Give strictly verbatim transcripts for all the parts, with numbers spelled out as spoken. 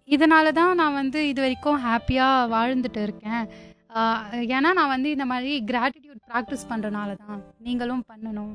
இதனால தான் நான் வந்து இது வரைக்கும் ஹாப்பியாக வாழ்ந்துட்டு இருக்கேன். ஆஹ் ஏன்னா நான் வந்து இந்த மாதிரி கிராட்டிடியூட் ப்ராக்டிஸ் பண்ணுறனால தான். நீங்களும் பண்ணணும்.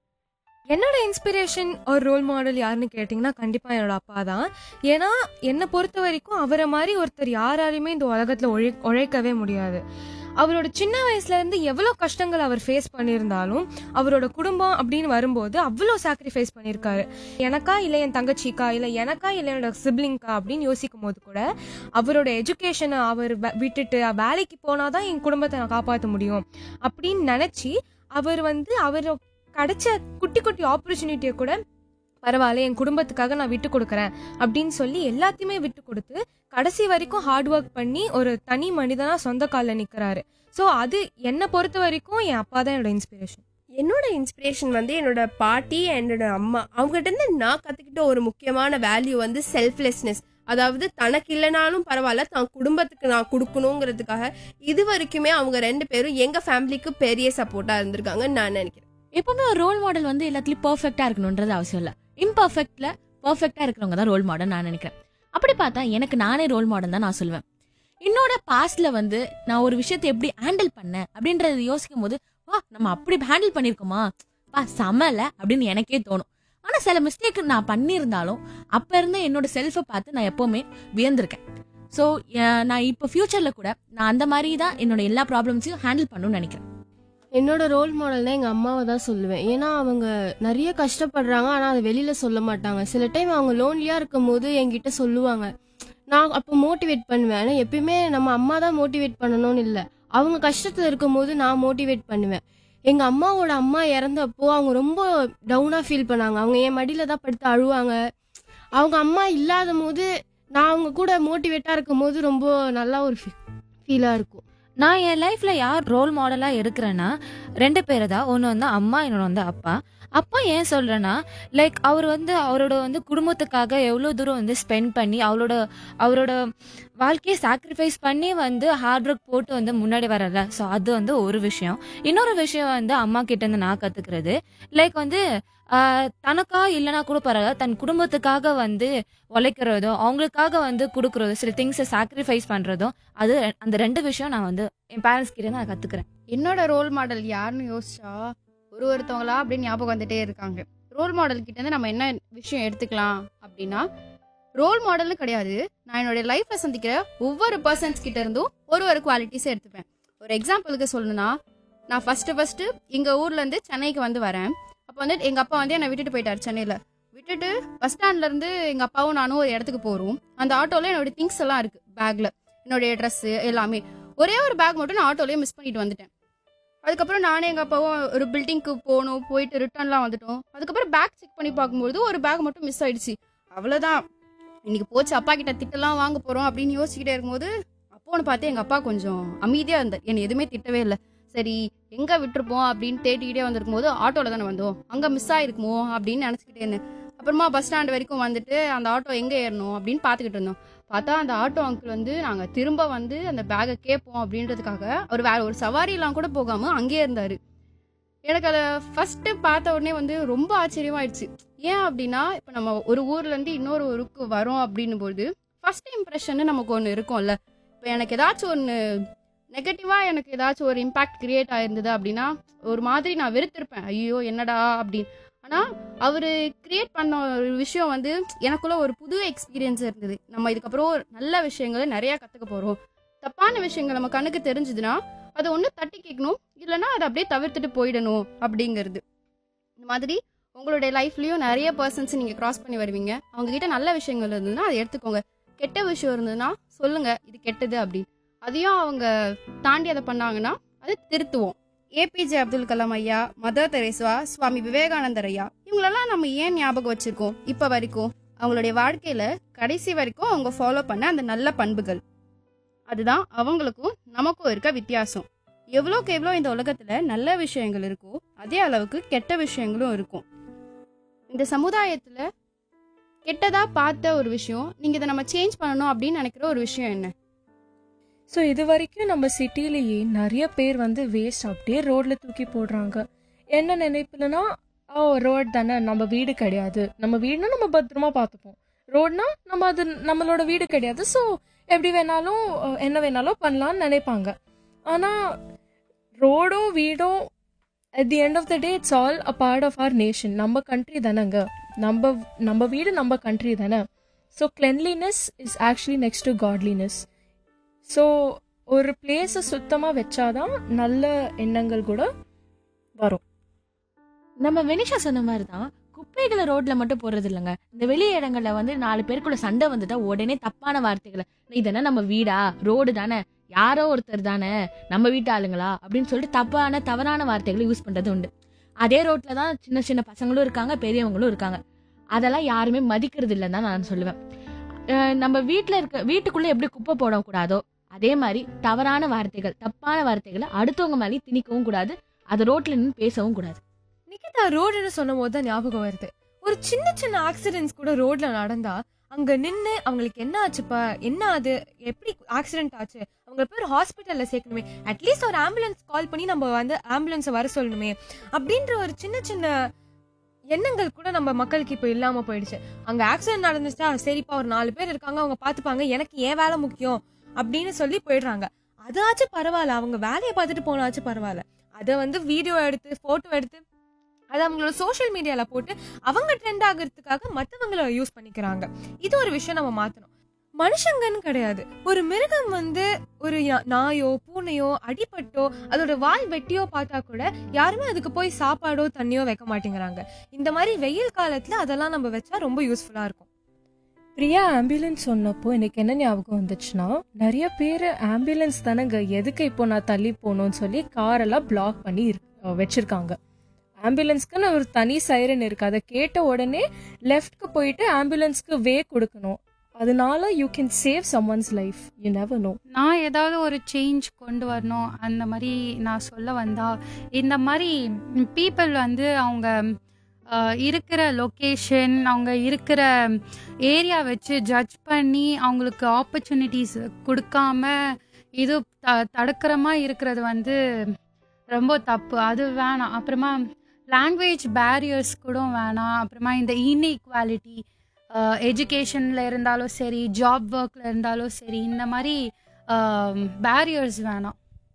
என்னோட இன்ஸ்பிரேஷன் ஒரு ரோல் மாடல் யாருன்னு கேட்டிங்கன்னா கண்டிப்பாக என்னோட அப்பா தான். ஏன்னா என்னை பொறுத்த வரைக்கும் அவரை மாதிரி ஒருத்தர் யாராலையுமே இந்த உலகத்தில் உழை உழைக்கவே முடியாது. அவரோட சின்ன வயசுலேருந்து எவ்வளோ கஷ்டங்கள் அவர் ஃபேஸ் பண்ணியிருந்தாலும் அவரோட குடும்பம் அப்படின்னு வரும்போது அவ்வளோ சாக்ரிஃபைஸ் பண்ணியிருக்காரு. எனக்கா இல்லை என் தங்கச்சிக்கா இல்லை எனக்கா இல்லை என்னோட சிப்ளிங்க்கா அப்படின்னு யோசிக்கும் போது கூட அவரோட எஜுகேஷனை அவர் விட்டுட்டு வேலைக்கு போனால் தான் என் குடும்பத்தை நான் காப்பாற்ற முடியும் அப்படின்னு நினச்சி அவர் வந்து அவர் கிடைச்ச குட்டி குட்டி ஆப்பர்ச்சுனிட்டியை கூட பரவாயில்ல என் குடும்பத்துக்காக நான் விட்டு கொடுக்குறேன் அப்படின்னு சொல்லி எல்லாத்தையுமே விட்டு கொடுத்து கடைசி வரைக்கும் ஹார்ட் ஒர்க் பண்ணி ஒரு தனி மனிதனா சொந்த காலில் நிற்கிறாரு. ஸோ அது என்னை பொறுத்த வரைக்கும் என் அப்பா தான் என்னோட இன்ஸ்பிரேஷன். என்னோட இன்ஸ்பிரேஷன் வந்து என்னோட பாட்டி என்னோட அம்மா. அவங்ககிட்ட இருந்து நான் கற்றுக்கிட்ட ஒரு முக்கியமான வேல்யூ வந்து செல்ஃப்லெஸ்னஸ். அதாவது தனக்கு இல்லைனாலும் பரவாயில்ல தான் குடும்பத்துக்கு நான் கொடுக்கணுங்கிறதுக்காக இது வரைக்குமே அவங்க ரெண்டு பேரும் எங்கள் ஃபேமிலிக்கு பெரிய சப்போர்ட்டாக இருந்திருக்காங்கன்னு நான் நினைக்கிறேன். எப்பவுமே ஒரு ரோல் மாடல் வந்து எல்லாத்துலயும் பெர்ஃபெக்டா இருக்கணும்ன்றது அவசியம் இல்லை. இம்பர்ஃபெக்ட்ல பெர்ஃபெக்டா இருக்கிறவங்க தான் ரோல் மாடல் நான் நினைக்கிறேன். அப்படி பார்த்தா எனக்கு நானே ரோல் மாடல் தான் நான் சொல்லுவேன். என்னோட பாஸ்ட்ல வந்து நான் ஒரு விஷயத்தை எப்படி ஹேண்டில் பண்ணேன் அப்படின்றத யோசிக்கும் போது வா நம்ம அப்படி ஹேண்டில் பண்ணிருக்கோமா வா சமல அப்படின்னு எனக்கே தோணும். ஆனா சில மிஸ்டேக் நான் பண்ணியிருந்தாலும் அப்ப இருந்த என்னோட செல்ஃபை பார்த்து நான் எப்பவுமே வியந்திருக்கேன். ஸோ நான் இப்போ ஃபியூச்சர்ல கூட நான் அந்த மாதிரி தான் என்னோட எல்லா ப்ராப்ளம்ஸையும் ஹேண்டில் பண்ணணும்னு நினைக்கிறேன். என்னோட ரோல் மாடல்னா எங்கள் அம்மாவை தான் சொல்லுவேன். ஏன்னா அவங்க நிறைய கஷ்டப்படுறாங்க, ஆனால் அதை வெளியில் சொல்ல மாட்டாங்க. சில டைம் அவங்க லோன்லியாக இருக்கும் போது என்கிட்ட சொல்லுவாங்க. நான் அப்போ மோட்டிவேட் பண்ணுவேன். ஆனால் எப்பயுமே நம்ம அம்மா தான் மோட்டிவேட் பண்ணணும்னு இல்லை, அவங்க கஷ்டத்தில் இருக்கும் போது நான் மோட்டிவேட் பண்ணுவேன். எங்கள் அம்மாவோட அம்மா இறந்தப்போ அவங்க ரொம்ப டவுனாக ஃபீல் பண்ணாங்க. அவங்க என் மடியில் தான் படுத்து அழுவாங்க. அவங்க அம்மா இல்லாத போது நான் அவங்க கூட மோட்டிவேட்டாக இருக்கும் போது ரொம்ப நல்லா ஒரு ஃபீலாக இருக்கும். நான் என் லைஃப்ல யார் ரோல் மாடலா எடுக்கிறேன்னா ரெண்டு பேர் தான். ஒன்று வந்து அம்மா, இன்னொன்று வந்து அப்பா. அப்பா ஏன் சொல்றேன்னா லைக் அவர் வந்து அவரோட வந்து குடும்பத்துக்காக எவ்வளோ தூரம் வந்து ஸ்பெண்ட் பண்ணி அவரோட அவரோட வாழ்க்கையை சாக்ரிஃபைஸ் பண்ணி வந்து ஹார்ட் ஒர்க் போட்டு வந்து முன்னாடி வரல. ஸோ அது வந்து ஒரு விஷயம். இன்னொரு விஷயம் வந்து அம்மா கிட்ட இருந்து நான் கத்துக்கிறது லைக் வந்து ஆஹ் தனக்கா இல்லைனா கூட பரவாயில்ல, தன் குடும்பத்துக்காக வந்து உழைக்கிறதோ அவங்களுக்காக வந்து கொடுக்குறதோ சில திங்ஸை சாக்ரிஃபைஸ் பண்றதோ அது அந்த ரெண்டு விஷயம் நான் வந்து என் பேரண்ட்ஸ் கிட்ட நான் கத்துக்கிறேன். என்னோட ரோல் மாடல் யாருன்னு யோசிச்சா ஒரு ஒருத்தவங்களா அப்படின்னு ஞாபகம் வந்துட்டே இருக்காங்க. ரோல் மாடல் கிட்ட இருந்து நம்ம என்ன விஷயம் எடுத்துக்கலாம் அப்படின்னா, ரோல் மாடல்னு கிடையாது, நான் என்னோட லைஃப்ல சந்திக்கிற ஒவ்வொரு பர்சன்ஸ் கிட்ட இருந்தும் ஒரு ஒரு குவாலிட்டிஸை எடுத்துப்பேன். ஒரு எக்ஸாம்பிளுக்கு சொல்லணும்னா, நான் ஃபர்ஸ்ட் ஃபர்ஸ்ட் எங்க ஊர்ல இருந்து சென்னைக்கு வந்து வரேன். அப்போ வந்து எங்க அப்பா வந்து என்னை விட்டுட்டு போயிட்டாரு சென்னையில. விட்டுட்டு பஸ் ஸ்டாண்ட்ல இருந்து எங்க அப்பாவும் நானும் ஒரு இடத்துக்கு போறோம். அந்த ஆட்டோல என்னோட திங்ஸ் எல்லாம் இருக்கு, பேக்ல என்னுடைய ட்ரெஸ் எல்லாமே. ஒரே ஒரு பேக் மட்டும் நான் ஆட்டோலயே மிஸ் பண்ணிட்டு வந்துட்டேன். அதுக்கப்புறம் நானே எங்கள் அப்பாவும் ஒரு பில்டிங்க்கு போகணும், போயிட்டு ரிட்டர்ன்லாம் வந்துட்டோம். அதுக்கப்புறம் பேக் செக் பண்ணி பார்க்கும்போது ஒரு பேக் மட்டும் மிஸ் ஆயிடுச்சு. அவ்வளோதான், இன்னைக்கு போச்சு, அப்பா கிட்ட திட்டலாம் வாங்க போகிறோம் அப்படின்னு யோசிச்சுக்கிட்டே இருக்கும்போது அப்போ ஒன்று பார்த்து எங்கள் அப்பா கொஞ்சம் அமைதியாக இருந்தார். என்னை எதுவுமே திட்டவே இல்லை. சரி எங்கே விட்டுருப்போம் அப்படின்னு தேடிக்கிட்டே வந்திருக்கும் போது ஆட்டோவில் தானே வந்தோம், அங்கே மிஸ் ஆகிருக்குமோ அப்படின்னு நினச்சிக்கிட்டே இருந்தேன். அப்புறமா பஸ் ஸ்டாண்ட் வரைக்கும் வந்துட்டு அந்த ஆட்டோ எங்கே ஏறணும் அப்படின்னு பார்த்துக்கிட்டு இருந்தோம். பார்த்தா அந்த ஆட்டோ அங்கிள் வந்து நாங்கள் திரும்ப வந்து அந்த பேக்கை கேட்போம் அப்படின்றதுக்காக அவர் வேற ஒரு சவாரியெல்லாம் கூட போகாமல் அங்கேயே இருந்தார். எனக்கு அதை ஃபஸ்ட்டு பார்த்த உடனே வந்து ரொம்ப ஆச்சரியமாயிடுச்சு. ஏன் அப்படின்னா, இப்போ நம்ம ஒரு ஊர்லேருந்து இன்னொரு ஊருக்கு வரோம் அப்படின்னும் போது ஃபஸ்ட் இம்ப்ரெஷன்னு நமக்கு ஒன்று இருக்கும்ல. இப்போ எனக்கு ஏதாச்சும் ஒன்று நெகட்டிவாக எனக்கு ஏதாச்சும் ஒரு இம்பேக்ட் கிரியேட் ஆயிருந்தது அப்படின்னா ஒரு மாதிரி நான் வெறுத்திருப்பேன், ஐயோ என்னடா அப்படின்னு. ஆனால் அவர் கிரியேட் பண்ண ஒரு விஷயம் வந்து எனக்குள்ள ஒரு புது எக்ஸ்பீரியன்ஸ் இருந்தது. நம்ம இதுக்கப்புறம் நல்ல விஷயங்களை நிறையா கற்றுக்க போகிறோம். தப்பான விஷயங்கள் நம்ம கண்ணுக்கு தெரிஞ்சுதுன்னா அதை ஒன்று தட்டி கேட்கணும், இல்லைன்னா அதை அப்படியே தவிர்த்துட்டு போயிடணும் அப்படிங்கிறது. இந்த மாதிரி உங்களுடைய லைஃப்லேயும் நிறைய பர்சன்ஸ் நீங்கள் க்ராஸ் பண்ணி வருவீங்க. அவங்ககிட்ட நல்ல விஷயங்கள் இருந்ததுன்னா அதை எடுத்துக்கோங்க, கெட்ட விஷயம் இருந்ததுன்னா சொல்லுங்கள் இது கெட்டது அப்படின்னு. அதையும் அவங்க தாண்டி அதை பண்ணாங்கன்னா அதை திருத்துவோம். ஏபிஜே அப்துல் கலாம் ஐயா, மதர் தெரேசா, சுவாமி விவேகானந்தர் ஐயா, இவங்களெல்லாம் நம்ம ஏன் ஞாபகம் வச்சிருக்கோம் இப்போ வரைக்கும்? அவங்களுடைய வாழ்க்கையில கடைசி வரைக்கும் அவங்க ஃபாலோ பண்ண அந்த நல்ல பண்புகள், அதுதான் அவங்களுக்கும் நமக்கும் இருக்க வித்தியாசம். எவ்வளோக்கு எவ்வளோ இந்த உலகத்துல நல்ல விஷயங்கள் இருக்கோ அதே அளவுக்கு கெட்ட விஷயங்களும் இருக்கும். இந்த சமுதாயத்துல கெட்டதா பார்த்த ஒரு விஷயம், நீங்க இதை நம்ம சேஞ்ச் பண்ணணும் அப்படின்னு நினைக்கிற ஒரு விஷயம் என்ன? ஸோ இது வரைக்கும் நம்ம சிட்டிலேயே நிறைய பேர் வந்து வேஸ்ட் அப்படியே ரோட்டில் தூக்கி போடுறாங்க. என்ன நினைப்புலனா, ஓ ரோட் தானே, நம்ம வீடு கிடையாது, நம்ம வீடுனா நம்ம பத்திரமா பார்த்துப்போம், ரோட்னா நம்ம அது நம்மளோட வீடு கிடையாது, ஸோ எப்படி வேணாலும் அஹ், என்ன வேணாலும் பண்ணலாம்னு நினைப்பாங்க. ஆனால் ரோடோ வீடோ at the end of the day it's all a part of our nation. நம்ம கண்ட்ரி தானேங்க, நம்ம நம்ம வீடு நம்ம கண்ட்ரி தானே. So cleanliness is actually next to godliness. So ஒரு பிளேஸை சுத்தமாக வச்சாதான் நல்ல எண்ணங்கள் கூட வரும். நம்ம வெனிஷா சொன்ன மாதிரி தான் குப்பைகளை ரோட்ல மட்டும் போடுறது இல்லைங்க. இந்த வெளி இடங்கள்ல வந்து நாலு பேருக்குள்ள சண்டை வந்துட்டா உடனே தப்பான வார்த்தைகளை, இதென்ன நம்ம வீடா, ரோடு தானே, யாரோ ஒருத்தர் தானே, நம்ம வீட்டு ஆளுங்களா அப்படின்னு சொல்லிட்டு தப்பான தவறான வார்த்தைகளை யூஸ் பண்றது உண்டு. அதே ரோட்ல தான் சின்ன சின்ன பசங்களும் இருக்காங்க, பெரியவங்களும் இருக்காங்க. அதெல்லாம் யாருமே மதிக்கிறது இல்லைன்னு தான் நான் சொல்லுவேன். அஹ் நம்ம வீட்டுல இருக்க வீட்டுக்குள்ள எப்படி குப்பை போடக்கூடாதோ அதே மாதிரி தவறான வார்த்தைகள், தப்பான வார்த்தைகளை அடுத்தவங்க மேலே திணிக்கவும் கூடாது, அது ரோட்ல நின்று பேசவும் கூடாது. நிக்கிதா ரோடுன்னு சொன்ன போது தான் ஞாபகம் வருது, ஒரு சின்ன சின்ன ஆக்சிடென்ட்ஸ் கூட ரோட்ல நடந்தா அங்க நின்று அவங்களுக்கு என்ன ஆச்சுப்பா, என்ன அது, எப்படி ஆக்சிடென்ட் ஆச்சு, அவங்க பேர் ஹாஸ்பிட்டல்ல சேர்க்கணுமே, அட்லீஸ்ட் ஒரு ஆம்புலன்ஸ் கால் பண்ணி நம்ம வந்து ஆம்புலன்ஸை வர சொல்லணுமே அப்படின்ற ஒரு சின்ன சின்ன எண்ணங்கள் கூட நம்ம மக்களுக்கு இப்போ இல்லாம போயிடுச்சு. அங்க ஆக்சிடென்ட் நடந்துச்சா சரிப்பா ஒரு நாலு பேர் இருக்காங்க அவங்க பாத்துப்பாங்க, எனக்கு ஏன் வேலை முக்கியம் அப்படின்னு சொல்லி போயிடுறாங்க. அதாச்சும் பரவாயில்ல, அவங்க வேலையை பார்த்துட்டு போனாச்சும் பரவாயில்ல. அதை வந்து வீடியோ எடுத்து போட்டோ எடுத்து அதை அவங்களோட சோஷியல் மீடியால போட்டு அவங்க ட்ரெண்ட் ஆகிறதுக்காக மற்றவங்கள யூஸ் பண்ணிக்கிறாங்க. இது ஒரு விஷயம் நம்ம மாத்தணும். மனுஷங்கன்னு கிடையாது, ஒரு மிருகம் வந்து ஒரு யா- நாயோ பூனையோ அடிபட்டோ அதோட வால் வெட்டியோ பார்த்தா கூட யாருமே அதுக்கு போய் சாப்பாடோ தண்ணியோ வைக்க மாட்டேங்கிறாங்க. இந்த மாதிரி வெயில் காலத்துல அதெல்லாம் நம்ம வச்சா ரொம்ப யூஸ்ஃபுல்லா இருக்கும். பிரியா ஆம்புலன்ஸ் சொன்னப்போ எனக்கு என்ன ஞாபகம் வந்துச்சுன்னா, நிறைய பேர் ஆம்புலன்ஸ் தானேங்க, எதுக்கு இப்போ நான் தள்ளி போகணும்னு சொல்லி காரெல்லாம் பிளாக் பண்ணி இருக்கு- வச்சிருக்காங்க. ஆம்புலன்ஸ்க்குன்னு ஒரு தனி சைரன் இருக்கு, அதை கேட்ட உடனே லெஃப்ட்க்கு போயிட்டு ஆம்புலன்ஸ்க்கு வே கொடுக்கணும். அதனால you can save சம்ஒன்ஸ் life, you never know. நான் ஏதாவது ஒரு சேஞ்ச் கொண்டு வரணும் அந்த மாதிரி நான் சொல்ல வந்தா, இந்த மாதிரி பீப்புள் வந்து அவங்க அஹ், இருக்கிற லொக்கேஷன், அவங்க இருக்கிற ஏரியா வச்சு ஜட்ஜ் பண்ணி அவங்களுக்கு ஆப்பர்ச்சுனிட்டிஸ் கொடுக்காம இது த தடுக்கிறமா இருக்கிறது வந்து ரொம்ப தப்பு. அது வேணாம். அப்புறமா லாங்குவேஜ் பேரியர்ஸ் கூட வேணாம். அப்புறமா இந்த இன்இக்வாலிட்டி எஜுகேஷனில் இருந்தாலும் சரி, ஜாப் ஒர்க்கில் இருந்தாலும் சரி, இந்த மாதிரி பேரியர்ஸ் வேணாம்.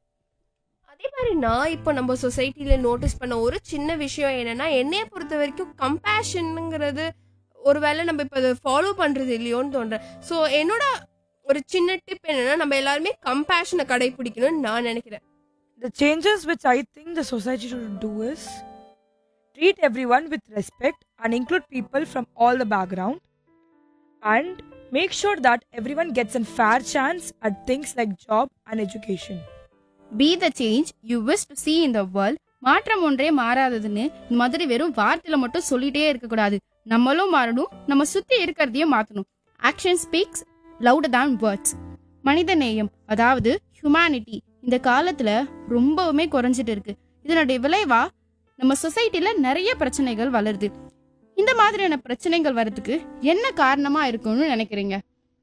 அதே மாதிரி நான் இப்போ நம்ம சொசைட்டில நோட்டீஸ் பண்ண ஒரு சின்ன விஷயம் என்னன்னா, என்னைய பொறுத்த வரைக்கும் கம்பேஷனுங்கிறது ஒருவேளை நம்ம இப்போ அதை ஃபாலோ பண்றது இல்லையோன்னு தோன்றேன். ஸோ என்னோட ஒரு சின்ன டிப் என்னன்னா, நம்ம எல்லாருமே கம்பேஷனை கடைபிடிக்கணும்னு நான் நினைக்கிறேன். The changes which I think the society should do is treat everyone with respect and include people from all the background, and make sure that everyone gets a fair chance at things like job and education. Be the change you wish to see in the world. மாற்றம் ஒன்றே மாறாததுன்னு இந்த மாதிரி வெறும் வார்த்தையில மட்டும் சொல்லிட்டே இருக்கக்கூடாது. நம்மளும் மாறணும், நம்ம சுத்தி இருக்கிறதையும் மாற்றணும். Action speaks louder than words. மனித நேயம், அதாவது ஹியூமனிட்டி, இந்த காலத்துல ரொம்பவுமே குறைஞ்சிட்டு இருக்கு. இதனுடைய விளைவா நம்ம சொசைட்டில நிறைய பிரச்சனைகள் வளருது. இந்த மாதிரியான பிரச்சனைகள் வர்றதுக்கு என்ன காரணமா இருக்கும்னு நினைக்கிறீங்க?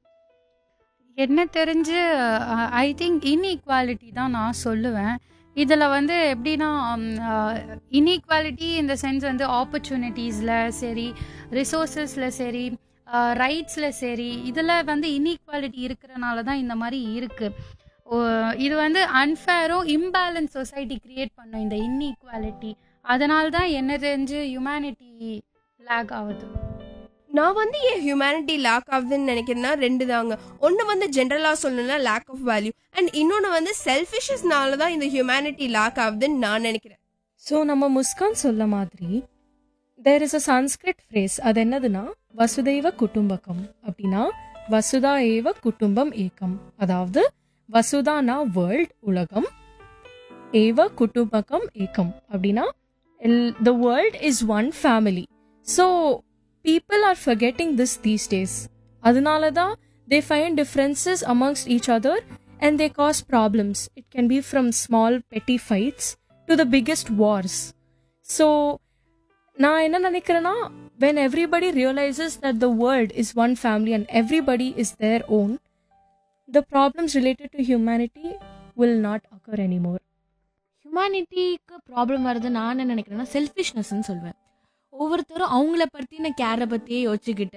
என்ன தெரிஞ்சு ஐ திங்க் இன்இக்வாலிட்டி தான் நான் சொல்லுவேன். இதில் வந்து எப்படின்னா, இன்இக்வாலிட்டி இந்த சென்ஸ் வந்து ஆப்பர்ச்சுனிட்டிஸில் சரி, ரிசோர்ஸஸில் சரி, ரைட்ஸில் சரி, இதில் வந்து இன்இக்வாலிட்டி இருக்கிறனால தான் இந்த மாதிரி இருக்குது. இது வந்து அன்ஃபேரும் இம்பேலன்ஸ் சொசைட்டி கிரியேட் பண்ணும் இந்த இன்இக்வாலிட்டி. அதனால தான் என்ன தெரிஞ்சு ஹியூமனிட்டி லேக் ஆகுது. நான் வந்து ஏன் ஹியூமனிட்டி லேக் ஆகுதுன்னு நினைக்கிறேன்னா ரெண்டு தாங்க. ஒன்று வந்து ஜென்ரலாக சொல்லணும்னா லேக் ஆஃப் வேல்யூ, அண்ட் இன்னொன்று வந்து செல்ஃபிஷஸ்னால தான் இந்த ஹியூமனிட்டி லேக் ஆகுதுன்னு நான் நினைக்கிறேன். ஸோ நம்ம முஸ்கான் சொல்ல மாதிரி there is a Sanskrit phrase, அது என்னதுன்னா வசுதைவ குடும்பகம். அப்படின்னா வசுதா ஏவ குடும்பம் ஏகம், அதாவது வசுதானா வேர்ல்ட் உலகம், ஏவ குடும்பகம் ஏகம் அப்படின்னா the world is one family. So people are forgetting this these days. அதனால தான் they find differences amongst each other and they cause problems. It can be from small petty fights to the biggest wars. So நான் என்ன நினைக்கிறேன்னா, when everybody realizes that the world is one family and everybody is their own, the problems related to humanity will not occur anymore. ஹியூமனிட்டிக்கு problem வருது நான் என்ன நினைக்கிறேன்னா செல்ஃபிஷ்னஸ்ன்னு சொல்லுவேன். ஒவ்வொருத்தரும் அவங்கள பற்றின கேரை பற்றியே யோசிச்சுக்கிட்டு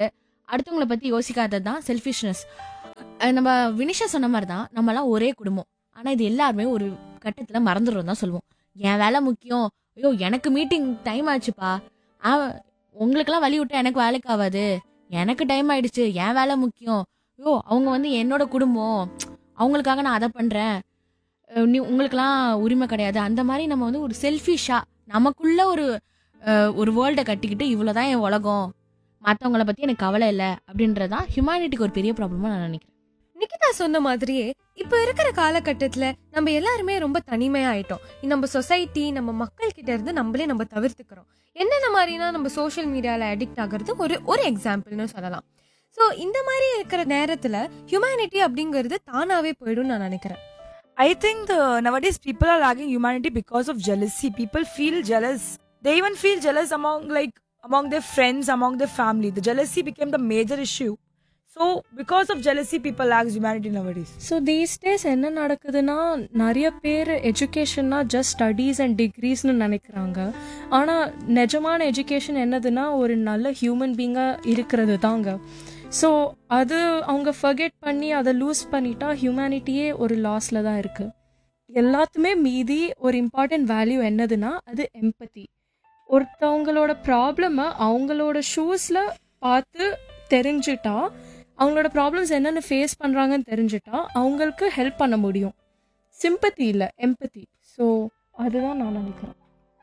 அடுத்தவங்களை பத்தி யோசிக்காதது தான் செல்ஃபிஷ்னஸ். நம்ம வினிஷா சொன்ன மாதிரி தான் நம்மலாம் ஒரே குடும்பம். ஆனா இது எல்லாருமே ஒரு கட்டத்துல மறந்துடுறோம் தான் சொல்லுவோம். என் வேலை முக்கியம், ஐயோ எனக்கு மீட்டிங் டைம் ஆச்சுப்பா, உங்களுக்கெல்லாம் வழி விட்டா எனக்கு வேலைக்கு ஆகாது, எனக்கு டைம் ஆயிடுச்சு, என் வேலை முக்கியம், ஐயோ அவங்க வந்து என்னோட குடும்பம், அவங்களுக்காக நான் அதை பண்றேன், நீ உங்களுக்கெல்லாம் உரிமை கிடையாது. அந்த மாதிரி நம்ம வந்து ஒரு செல்ஃபிஷா நமக்குள்ள ஒரு ஒரு வேர்ல்டை கட்டிக்கிட்டு இவ்வளவுதான் என் உலகம், மற்றவங்களை பத்தி எனக்கு கவலை இல்லை அப்படின்றதான் ஹியூமனிட்டிக்கு ஒரு பெரிய ப்ராப்ளமா நான் நினைக்கிறேன். நிகிதா சொன்ன மாதிரியே இப்ப இருக்கிற காலகட்டத்துல நம்ம எல்லாருமே ரொம்ப தனிமையா ஆயிட்டோம். நம்ம சொசைட்டி நம்ம மக்கள் கிட்ட இருந்து நம்மளே நம்ம தவிர்த்துக்கிறோம். என்னென்ன மாதிரினா நம்ம சோஷியல் மீடியால அடிக்ட் ஆகிறது ஒரு ஒரு எக்ஸாம்பிள்னு சொல்லலாம். ஸோ இந்த மாதிரி இருக்கிற நேரத்துல ஹியூமனிட்டி அப்படிங்கிறது தானாவே போயிடும் நான் நினைக்கிறேன். I think the, nowadays people are lacking humanity because of jealousy. People feel jealous. They even feel jealous among like among their friends, among their family. The jealousy became the major issue. So because of jealousy, people lack humanity nowadays. So these days என்ன நடக்குதுன்னா, நிறைய பேர் எஜுகேஷன்னா just studies and டிகிரிஸ்னு நினைக்கிறாங்க. ஆனால் நிஜமான education என்னதுன்னா ஒரு நல்ல ஹியூமன் பீங்காக இருக்கிறது தாங்க. ஸோ அது அவங்க ஃபர்கெட் பண்ணி அதை லூஸ் பண்ணிட்டா ஹியூமனிட்டியே ஒரு லாஸில் தான் இருக்குது. எல்லாத்துமே மீதி ஒரு இம்பார்ட்டன்ட் வேல்யூ என்னதுன்னா அது எம்பத்தி. ஒருத்தவங்களோட ப்ராப்ளமை அவங்களோட ஷூஸில் பார்த்து தெரிஞ்சுட்டா, அவங்களோட ப்ராப்ளம்ஸ் என்னென்ன ஃபேஸ் பண்ணுறாங்கன்னு தெரிஞ்சுட்டா அவங்களுக்கு ஹெல்ப் பண்ண முடியும். சிம்பத்தி இல்லை, எம்பத்தி. ஸோ அதுதான் நான் நினைக்கிறேன்.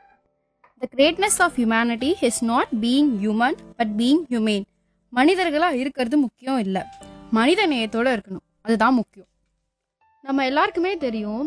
The greatness of humanity is not being human but being humane. மனிதர்களாக இருக்கிறது முக்கியம் இல்லை, மனித நேயத்தோடு இருக்கணும், அதுதான் முக்கியம். நம்ம எல்லாருக்குமே தெரியும்,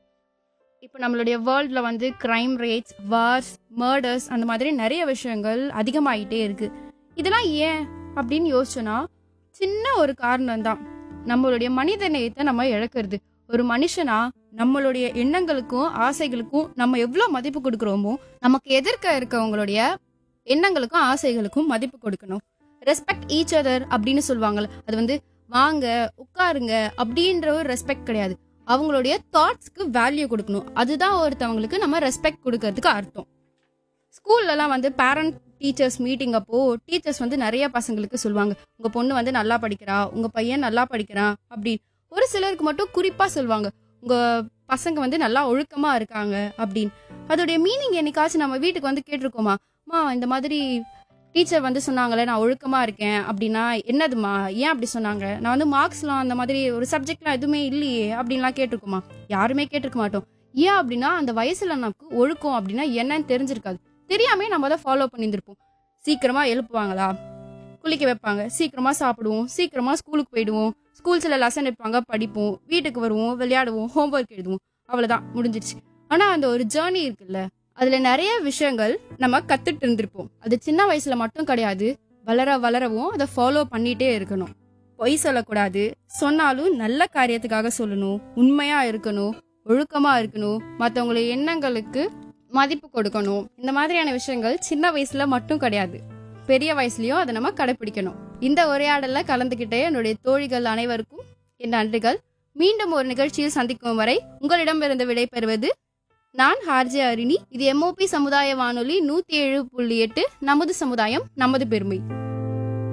இப்போ நம்மளுடைய வேர்ல்டில் வந்து க்ரைம் ரேட்ஸ், வார்ஸ், மர்டர்ஸ் அந்த மாதிரி நிறைய விஷயங்கள் அதிகமாகிட்டே இருக்குது. இதெல்லாம் ஏன் அப்படின்னு யோசிச்சோன்னா சின்ன ஒரு காரணம் தான், நம்மளுடைய மனித நேயத்தை நம்ம இழக்கிறது. ஒரு மனுஷனா நம்மளுடைய எண்ணங்களுக்கும் ஆசைகளுக்கும் நம்ம எவ்வளோ மதிப்பு கொடுக்குறோமோ, நமக்கு எதிர்க்க இருக்கவங்களுடைய எண்ணங்களுக்கும் ஆசைகளுக்கும் மதிப்பு கொடுக்கணும். ரெஸ்பெக்ட் ஈச் அதர் அப்படின்னு சொல்லுவாங்கல்ல, அது வந்து வாங்க உட்காருங்க அப்படின்ற ஒரு ரெஸ்பெக்ட் கிடையாது, அவங்களுடைய தாட்ஸ்க்கு வேல்யூ கொடுக்கணும். அதுதான் ஒருத்தவங்களுக்கு நம்ம ரெஸ்பெக்ட் கொடுக்கறதுக்கு அர்த்தம். ஸ்கூல்லலாம் வந்து பேரண்ட் டீச்சர்ஸ் மீட்டிங் அப்போ டீச்சர்ஸ் வந்து நிறைய பசங்களுக்கு சொல்லுவாங்க, உங்க பொண்ணு வந்து நல்லா படிக்கிறா, உங்க பையன் நல்லா படிக்கிறான் அப்படின்னு. ஒரு சிலருக்கு மட்டும் குறிப்பா சொல்லுவாங்க, உங்க பசங்க வந்து நல்லா ஒழுக்கமா இருக்காங்க அப்படின்னு. அதோடைய மீனிங் என்னைக்காச்சும் நம்ம வீட்டுக்கு வந்து கேட்டிருக்கோமா, மா இந்த மாதிரி டீச்சர் வந்து சொன்னாங்களே நான் ஒழுக்கமா இருக்கேன் அப்படின்னா என்னதுமா, ஏன் அப்படி சொன்னாங்க, நான் வந்து மார்க்ஸ்லாம் அந்த மாதிரி ஒரு சப்ஜெக்ட்லாம் எதுவுமே இல்லையே அப்படின்லாம் கேட்டிருக்குமா? யாருமே கேட்டிருக்க மாட்டோம். ஏன் அப்படின்னா அந்த வயசுல நமக்கு ஒழுக்கம் அப்படின்னா என்னன்னு தெரிஞ்சிருக்காது, தெரியாமே நம்ம அதை ஃபாலோ பண்ணியிருந்திருப்போம். சீக்கிரமா எழுப்புவாங்களா, குளிக்க வைப்பாங்க, சீக்கிரமா சாப்பிடுவோம், சீக்கிரமா ஸ்கூலுக்கு போயிடுவோம், ஸ்கூல்ஸ்ல லெசன் எடுப்பாங்க, படிப்போம், வீட்டுக்கு வருவோம், விளையாடுவோம், ஹோம்ஒர்க் எழுதுவோம், அவ்வளவுதான் முடிஞ்சிருச்சு. ஆனா அந்த ஒரு ஜேர்னி இருக்குல்ல, அதுல நிறைய விஷயங்கள் நம்ம கத்துட்டு இருந்திருப்போம். அது சின்ன வயசுல மட்டும் கிடையாது, வளர வளரவும் அதை ஃபாலோ பண்ணிட்டே இருக்கணும். பொய் சொல்லக்கூடாது, சொன்னாலும் நல்ல காரியத்துக்காக சொல்லணும், உண்மையா இருக்கணும், ஒழுக்கமா இருக்கணும், மற்றவங்களுடைய எண்ணங்களுக்கு மதிப்பு கொடுக்கணும். இந்த மாதிரியான விஷயங்கள் சின்ன வயசுல மட்டும் கிடையாது, பெரிய வயசுலயும் அதை நம்ம கடைபிடிக்கணும். இந்த உரையாடல்ல கலந்துகிட்டே என்னுடைய தோழிகள் அனைவருக்கும் என் நன்றிகள். மீண்டும் ஒரு நிகழ்ச்சியில் சந்திக்கும் வரை உங்களிடமிருந்து விடை பெறுவது நான் ஹார்ஜே அரிணி. இது எம்ஓபி சமுதாய வானொலி நூத்தி ஏழு புள்ளி எட்டு, நமது சமுதாயம் நமது பெருமை.